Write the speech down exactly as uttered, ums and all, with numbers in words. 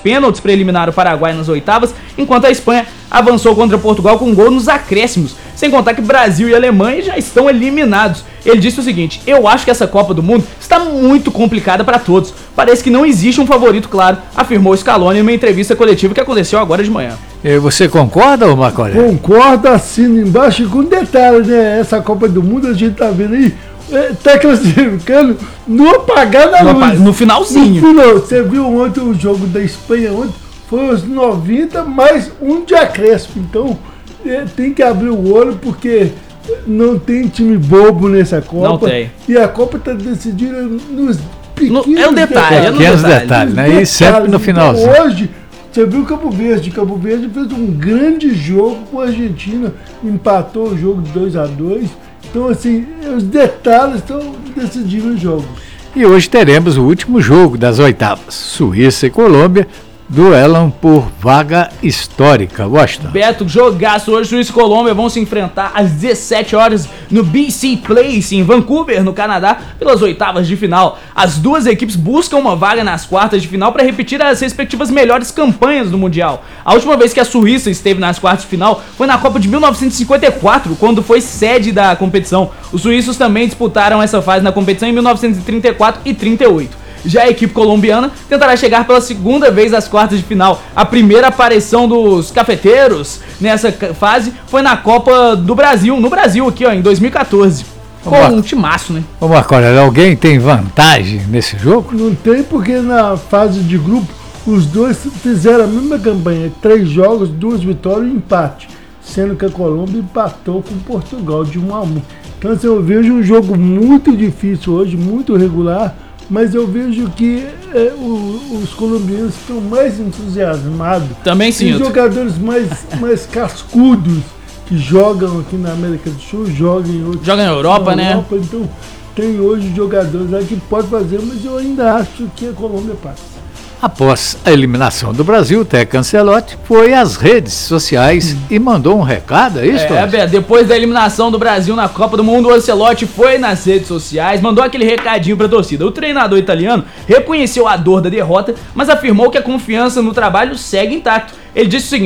pênaltis para eliminar o Paraguai nas oitavas, enquanto a Espanha avançou contra Portugal com um gol nos acréscimos, sem contar que Brasil e Alemanha já estão eliminados. Ele disse o seguinte: eu acho que essa Copa do Mundo está muito complicada para todos, parece que não existe um favorito claro, afirmou Scaloni em uma entrevista coletiva que aconteceu agora de manhã. E você concorda, ô Marco Aurélio? Concordo, assino embaixo, e com detalhe, né, essa Copa do Mundo a gente tá vendo aí, tá classificando no apagar da luz. No finalzinho. No final, você viu ontem o jogo da Espanha, ontem foi os noventa mais um de acréscimo, então é, tem que abrir o olho porque não tem time bobo nessa Copa. Não tem. E a Copa tá decidida nos pequenos no, é um detalhe, detalhes. é no Pequenos detalhe, detalhes, né? Detalhes. E sempre no finalzinho. Então, hoje, você viu o Cabo Verde. Cabo Verde fez um grande jogo com a Argentina, empatou o jogo dois a dois. Então, assim, os detalhes estão decidindo os jogos. E hoje teremos o último jogo das oitavas. Suíça e Colômbia duelam por vaga histórica. Gosta? Beto, jogaço hoje. Suíça e Colômbia vão se enfrentar às dezessete horas no B C Place, em Vancouver, no Canadá, pelas oitavas de final. As duas equipes buscam uma vaga nas quartas de final para repetir as respectivas melhores campanhas do Mundial. A última vez que a Suíça esteve nas quartas de final foi na Copa de mil novecentos e cinquenta e quatro, quando foi sede da competição. Os suíços também disputaram essa fase na competição em mil novecentos e trinta e quatro e trinta e oito. Já a equipe colombiana tentará chegar pela segunda vez às quartas de final. A primeira aparição dos cafeteiros nessa fase foi na Copa do Brasil, no Brasil aqui, ó, em dois mil e quatorze. Com um timaço, né? Ô Marco Aurélio, alguém tem vantagem nesse jogo? Não tem, porque na fase de grupo os dois fizeram a mesma campanha. Três jogos, duas vitórias e um empate. Sendo que a Colômbia empatou com Portugal de um a um. Então assim, eu vejo um jogo muito difícil hoje, muito regular. Mas eu vejo que é, o, os colombianos estão mais entusiasmados. Também sim. Os jogadores mais, mais cascudos que jogam aqui na América do Sul, jogam em outros. Joga na Europa, na Europa, né? Então tem hoje jogadores aí que pode fazer, mas eu ainda acho que a Colômbia passa. Após a eliminação do Brasil, o técnico Ancelotti foi às redes sociais hum. e mandou um recado, é isso? É, Beto, depois da eliminação do Brasil na Copa do Mundo, o Ancelotti foi nas redes sociais, mandou aquele recadinho pra torcida. O treinador italiano reconheceu a dor da derrota, mas afirmou que a confiança no trabalho segue intacto. Ele disse o seguinte: